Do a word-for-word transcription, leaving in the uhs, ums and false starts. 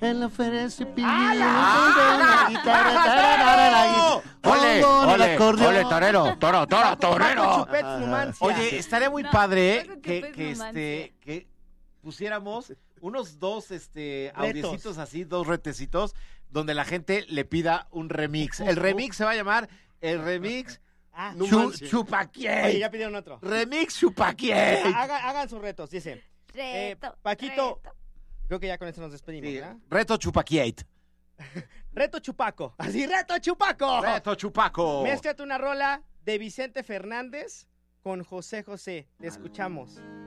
En la feria se pidió ¡Ah, la guitarra, tarara, la ¡Ole, guitarra, el ole, acordeón. ole, torero, toro, toro, torero! Chupets Numancia. Oye, estaría muy No, padre Paco que, Chupets que, Numancia. este, que pusiéramos unos dos este, Retos. audiecitos así, dos retecitos, donde la gente le pida un remix. El remix se va a llamar el remix Ah, Chu- Numancia. Chupaquié. Oye, ya pidieron otro. Remix Chupaquié. Hagan, hagan sus retos, dice. Eh, Reto, Paquito. reto. Creo que ya con eso nos despedimos, Sí, ¿verdad? reto Chupaquié. Reto Chupaco. Así, Reto Chupaco. Reto Chupaco. Mézclate una rola de Vicente Fernández con José José. Te escuchamos.